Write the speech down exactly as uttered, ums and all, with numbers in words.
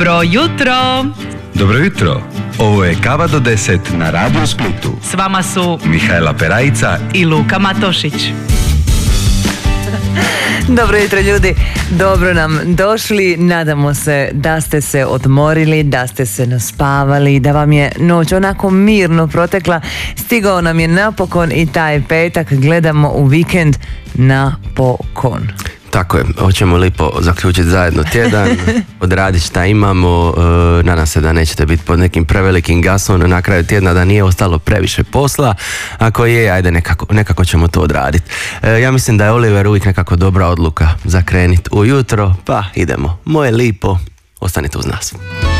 Dobro jutro! Dobro jutro! Ovo je Kava do deset na Radio Splitu. S vama su Mihajla Perajica i Luka Matošić. Dobro jutro ljudi, dobro nam došli, nadamo se da ste se odmorili, da ste se naspavali, da vam je noć onako mirno protekla. Stigao nam je napokon i taj petak, gledamo u vikend napokon. Tako je, hoćemo lipo zaključiti zajedno tjedan, odraditi šta imamo, e, nadam se da nećete biti pod nekim prevelikim gasom na kraju tjedna, da nije ostalo previše posla, ako je, ajde nekako, nekako ćemo to odraditi. E, ja mislim da je Oliver uvijek nekako dobra odluka za krenit ujutro, pa idemo, moje lipo, ostanite uz nas.